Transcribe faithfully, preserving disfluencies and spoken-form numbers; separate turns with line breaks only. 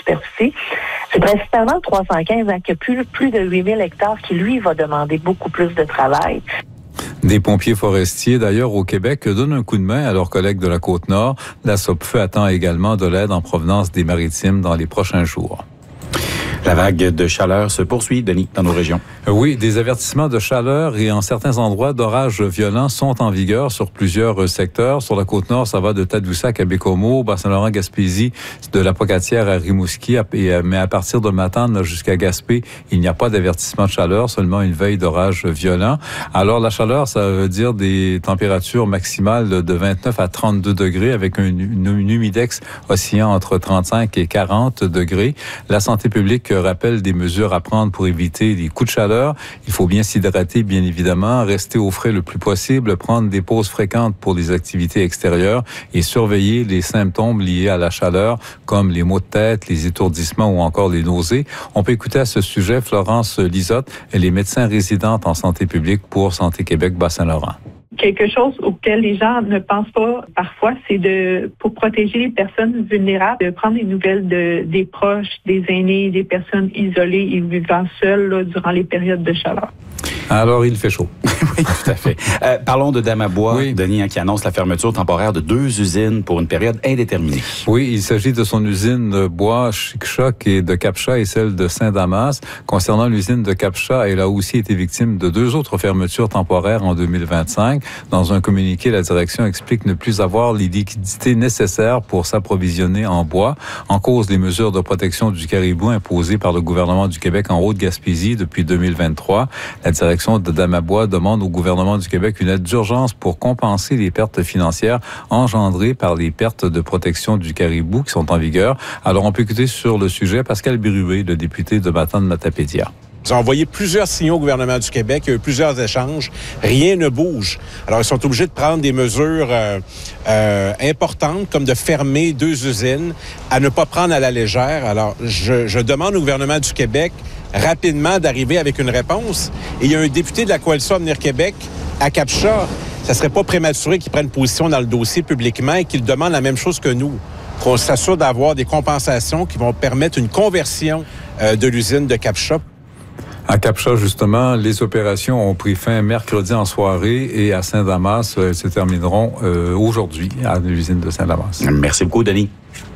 superficie. C'est principalement le trois cent quinze hein, qui a plus, plus de huit mille hectares qui, lui, va demander beaucoup plus de travail.
Des pompiers forestiers, d'ailleurs, au Québec, donnent un coup de main à leurs collègues de la Côte-Nord. La Sopfeu attend également de l'aide en provenance des Maritimes dans les prochains jours.
La vague de chaleur se poursuit, Denis, dans nos régions.
Oui, des avertissements de chaleur et en certains endroits d'orages violents sont en vigueur sur plusieurs secteurs. Sur la Côte-Nord, ça va de Tadoussac à Bécomo, Bas-Saint-Laurent-Gaspésie, de la Pocatière à Rimouski. Mais à partir de Matane jusqu'à Gaspé, il n'y a pas d'avertissement de chaleur, seulement une veille d'orage violent. Alors, la chaleur, ça veut dire des températures maximales de vingt-neuf à trente-deux degrés avec une, une humidex oscillant entre trente-cinq et quarante degrés. La santé publique rappelle des mesures à prendre pour éviter les coups de chaleur. Il faut bien s'hydrater, bien évidemment, rester au frais le plus possible, prendre des pauses fréquentes pour les activités extérieures et surveiller les symptômes liés à la chaleur, comme les maux de tête, les étourdissements ou encore les nausées. On peut écouter à ce sujet Florence Lisotte, elle est médecin résidente en santé publique pour Santé Québec Bas-Saint-Laurent.
Quelque chose auquel les gens ne pensent pas parfois, c'est de, pour protéger les personnes vulnérables, de prendre des nouvelles de, des proches, des aînés, des personnes isolées et vivant seules là, durant les périodes de chaleur.
Alors, il fait chaud.
Oui, tout à fait. Euh, parlons de Damabois,
oui.
Denis, hein, qui annonce la fermeture temporaire de deux usines pour une période indéterminée.
Oui, il s'agit de son usine de bois Chic-Choc et de Capcha et celle de Saint-Damas. Concernant l'usine de Capcha, elle a aussi été victime de deux autres fermetures temporaires en deux mille vingt-cinq. Dans un communiqué, la direction explique ne plus avoir les liquidités nécessaires pour s'approvisionner en bois. En cause, les mesures de protection du caribou imposées par le gouvernement du Québec en Haute-Gaspésie depuis deux mille vingt-trois. La direction de Damabois demande au gouvernement du Québec une aide d'urgence pour compenser les pertes financières engendrées par les pertes de protection du caribou qui sont en vigueur. Alors, on peut écouter sur le sujet Pascal Bérubé, le député de Matane-Matapédia.
Ils ont envoyé plusieurs signaux au gouvernement du Québec. Il y a eu plusieurs échanges. Rien ne bouge. Alors, ils sont obligés de prendre des mesures euh, euh, importantes, comme de fermer deux usines, à ne pas prendre à la légère. Alors, je, je demande au gouvernement du Québec rapidement d'arriver avec une réponse. Et il y a un député de la Coalition Avenir Québec à Capcha. Ça serait pas prématuré qu'il prenne position dans le dossier publiquement et qu'il demande la même chose que nous. Qu'on s'assure d'avoir des compensations qui vont permettre une conversion euh, de l'usine de Capcha.
À Capcha, justement, les opérations ont pris fin mercredi en soirée et à Saint-Damas, elles se termineront euh, aujourd'hui à l'usine de Saint-Damas.
Merci beaucoup, Denis.